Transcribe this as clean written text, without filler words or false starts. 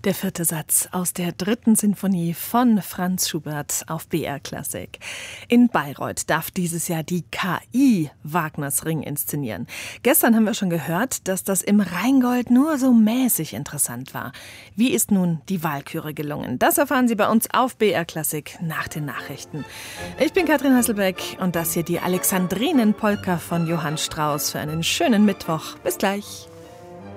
Der 4. Satz aus der 3. Sinfonie von Franz Schubert auf BR Klassik. In Bayreuth darf dieses Jahr die KI Wagners Ring inszenieren. Gestern haben wir schon gehört, dass das im Rheingold nur so mäßig interessant war. Wie ist nun die Walküre gelungen? Das erfahren Sie bei uns auf BR Klassik nach den Nachrichten. Ich bin Katrin Hasselbeck und das hier die Alexandrinen-Polka von Johann Strauss für einen schönen Mittwoch. Bis gleich.